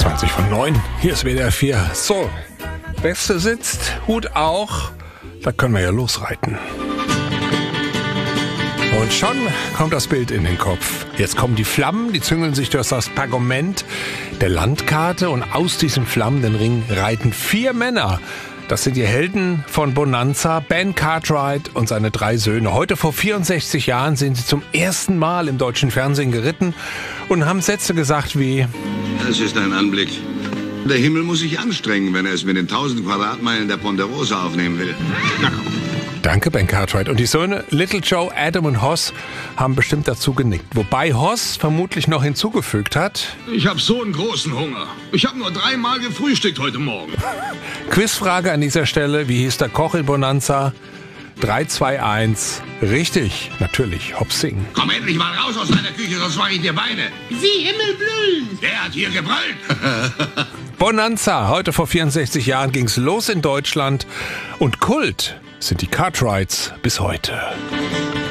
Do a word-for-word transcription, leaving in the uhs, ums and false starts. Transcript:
zwanzig von neun, hier ist W D R vier. So, Weste sitzt, Hut auch, da können wir ja losreiten. Und schon kommt das Bild in den Kopf. Jetzt kommen die Flammen, die züngeln sich durch das Pergament der Landkarte und aus diesem flammenden Ring reiten vier Männer. Das sind die Helden von Bonanza, Ben Cartwright und seine drei Söhne. Heute vor vierundsechzig Jahren sind sie zum ersten Mal im deutschen Fernsehen geritten und haben Sätze gesagt wie: Das ist ein Anblick. Der Himmel muss sich anstrengen, wenn er es mit den tausend Quadratmeilen der Ponderosa aufnehmen will. Na komm. Danke, Ben Cartwright. Und die Söhne Little Joe, Adam und Hoss haben bestimmt dazu genickt. Wobei Hoss vermutlich noch hinzugefügt hat: Ich habe so einen großen Hunger. Ich habe nur dreimal gefrühstückt heute Morgen. Quizfrage an dieser Stelle. Wie hieß der Koch in Bonanza? drei, zwei, eins. Richtig, natürlich, Hops Sing. Komm endlich mal raus aus deiner Küche, sonst mache ich dir Beine. Sie Himmelblühen! Wer hat hier gebrüllt? Bonanza, heute vor vierundsechzig Jahren ging's los in Deutschland. Und Kult sind die Cartwrights bis heute.